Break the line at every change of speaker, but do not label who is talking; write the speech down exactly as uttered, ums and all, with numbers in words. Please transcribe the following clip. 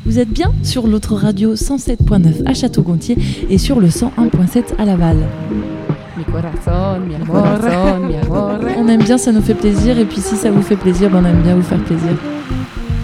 Vous êtes bien sur l'autre radio cent sept point neuf à Château-Gontier et sur le cent un point sept à Laval.
Mi corazón, mi amor, mi amor.
On aime bien, ça nous fait plaisir, et puis si ça vous fait plaisir, ben on aime bien vous faire plaisir.